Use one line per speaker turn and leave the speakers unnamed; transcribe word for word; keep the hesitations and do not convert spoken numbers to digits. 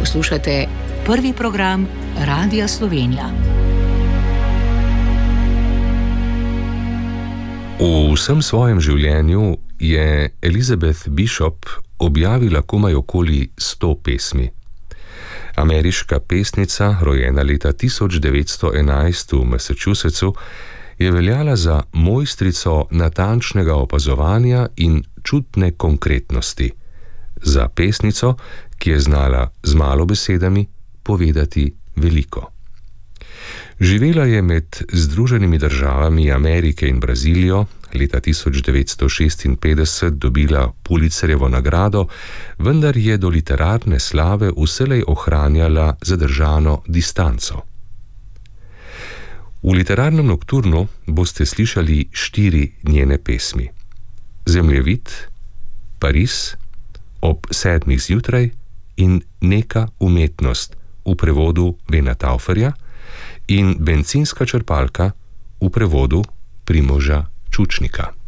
Poslušate prvi program Radia Slovenija.
V vsem svojem življenju je Elizabeth Bishop objavila komaj okoli sto pesmi. Ameriška pesnica, rojena leta tisoč devetsto enajst v Massachusettsu, je veljala za mojstrico natančnega opazovanja in čutne konkretnosti, za pesnico, ki je znala z malo besedami povedati veliko. Živela je med Združenimi državami Amerike in Brazilijo, leta tisoč devetsto šestinpetdeset dobila Pulitzerjevo nagrado, vendar je do literarne slave vselej ohranjala zadržano distanco. V literarnem nokturnu boste slišali štiri njene pesmi: Zemljevid, Pariz, Ob sedmih zjutraj in Neka umetnost v prevodu Vena Tauferja in Bencinska črpalka v prevodu Primoža Čučnika.